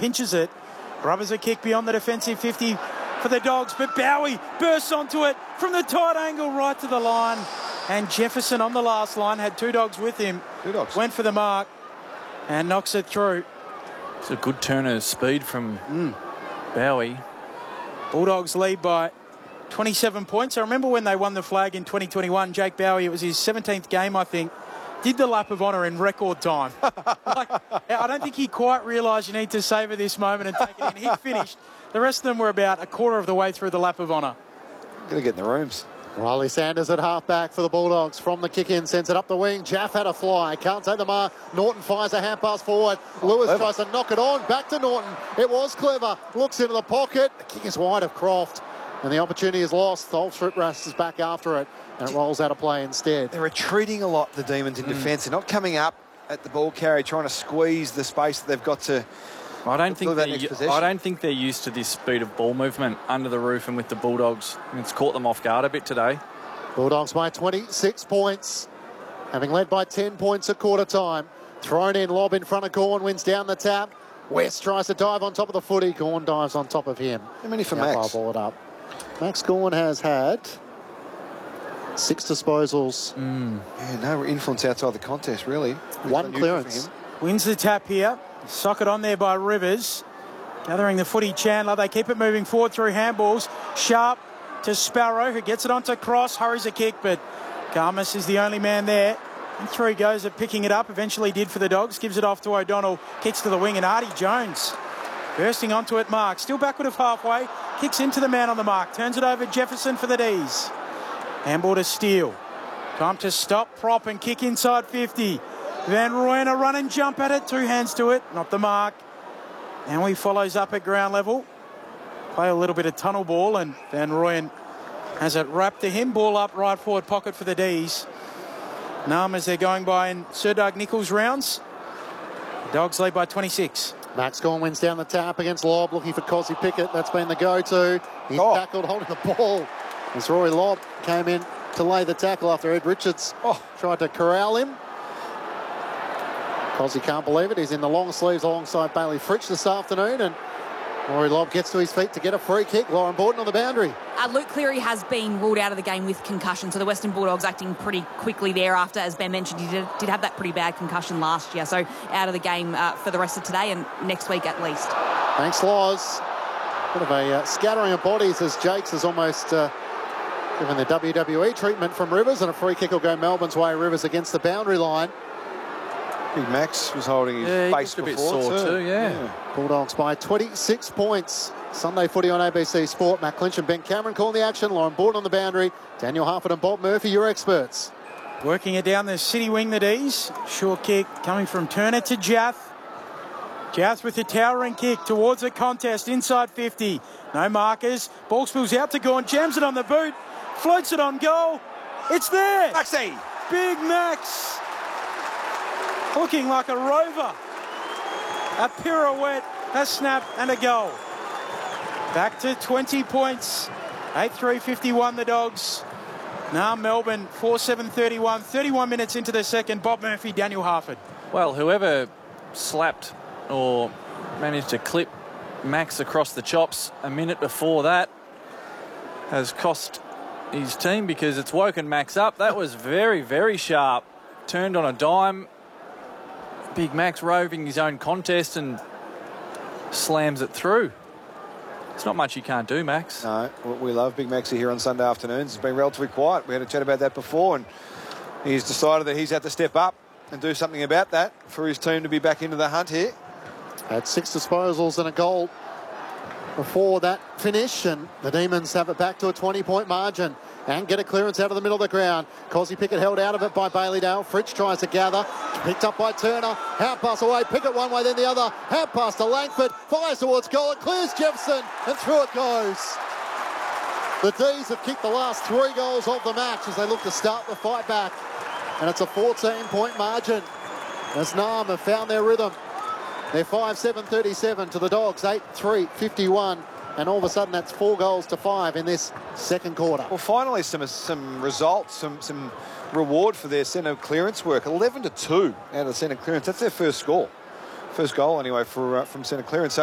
pinches it. Rubbers a kick beyond the defensive 50 for the Dogs, but Bowie bursts onto it from the tight angle right to the line. And Jefferson on the last line had two Dogs with him. Two Dogs. Went for the mark and knocks it through. It's a good turn of speed from Bowie. Bulldogs lead by 27 points. I remember when they won the flag in 2021, Jake Bowie, it was his 17th game, I think, did the lap of honour in record time. I don't think he quite realised you need to savour this moment and take it in. He finished. The rest of them were about a quarter of the way through the lap of honour. Got to get in the rooms. Riley Sanders at half-back for the Bulldogs. From the kick-in, sends it up the wing. Jaff had a fly. Can't take the mark. Norton fires a hand pass forward. Lewis tries to knock it on. Back to Norton. It was clever. Looks into the pocket. The kick is wide of Croft. And the opportunity is lost. Stripras is back after it. And it rolls out of play instead. They're retreating a lot, the Demons, in defence. They're not coming up at the ball carry, trying to squeeze the space that they've got to... I don't think they're used to this speed of ball movement under the roof and with the Bulldogs. It's caught them off guard a bit today. Bulldogs by 26 points, having led by 10 points at quarter time. Thrown in, lob in front of Gawn, wins down the tap. West tries to dive on top of the footy. Gawn dives on top of him. How many for Max? Ball it up. Max Gawn has had 6 disposals. Yeah, no influence outside the contest, really. 1 clearance. Wins the tap here. Socket on there by Rivers. Gathering the footy, Chandler. They keep it moving forward through handballs. Sharp to Sparrow, who gets it onto Cross. Hurries a kick, but Garmas is the only man there. And through he goes at picking it up. Eventually did for the Dogs. Gives it off to O'Donnell. Kicks to the wing, and Artie Jones bursting onto it. Mark still backward of halfway. Kicks into the man on the mark. Turns it over Jefferson for the D's. Handball to Steele. Time to stop, prop, and kick inside 50. Van Rooyen a run and jump at it. 2 hands to it. Not the mark. And he follows up at ground level. Play a little bit of tunnel ball, and Van Rooyen has it wrapped to him. Ball up right forward pocket for the D's. Nam as they're going by in Sir Doug Nichols rounds. Dogs lead by 26. Max Gawn wins down the tap against Lobb, looking for Cosy Pickett. That's been the go-to. He's tackled holding the ball as Rory Lobb came in to lay the tackle after Ed Richards tried to corral him. Cosy can't believe it. He's in the long sleeves alongside Bailey Fritsch this afternoon, and Rory Lobb gets to his feet to get a free kick. Lauren Borton on the boundary. Luke Cleary has been ruled out of the game with concussion, so the Western Bulldogs acting pretty quickly thereafter. As Ben mentioned, he did have that pretty bad concussion last year, so out of the game for the rest of today and next week at least. Thanks, Loz. Bit of a scattering of bodies as Jakes has almost given the WWE treatment from Rivers, and a free kick will go Melbourne's way. Rivers against the boundary line. Big Max was holding his face a bit sore too, yeah. Bulldogs by 26 points. Sunday footy on ABC Sport. Matt Clinch and Ben Cameron calling the action. Lauren Borton on the boundary. Daniel Harford and Bob Murphy, your experts. Working it down the city wing, the D's. Short kick coming from Turner to Jath. Jath with the towering kick towards the contest. Inside 50. No markers. Ball spills out to Gawn. Jams it on the boot. Floats it on goal. It's there. Maxie. Big Max. Looking like a rover. A pirouette, a snap and a goal. Back to 20 points. 8-3-51 the Dogs. Now Melbourne 4-7-31. 31 minutes into the second. Bob Murphy, Daniel Harford. Well, whoever slapped or managed to clip Max across the chops a minute before that has cost his team, because it's woken Max up. That was very, very sharp. Turned on a dime. Big Max roving his own contest and slams it through. There's not much you can't do, Max. No, we love Big Maxie here on Sunday afternoons. He's been relatively quiet. We had a chat about that before, and he's decided that he's had to step up and do something about that for his team to be back into the hunt here. Had 6 disposals and a goal before that finish, and the Demons have it back to a 20-point margin and get a clearance out of the middle of the ground. Cosy Pickett held out of it by Bailey-Dale. Fritsch tries to gather. Picked up by Turner. Hand pass away. Pickett one way, then the other. Hand pass to Langford. Fires towards goal. It clears Jefferson, and through it goes. The D's have kicked the last 3 goals of the match as they look to start the fight back. And it's a 14-point margin as Nam have found their rhythm. They're 5-7-37 to the Dogs, 8-3-51. And all of a sudden, that's 4 goals to 5 in this second quarter. Well, finally, some results, some reward for their centre clearance work. 11-2 out of the centre clearance. That's their first score. First goal, anyway, from centre clearance. So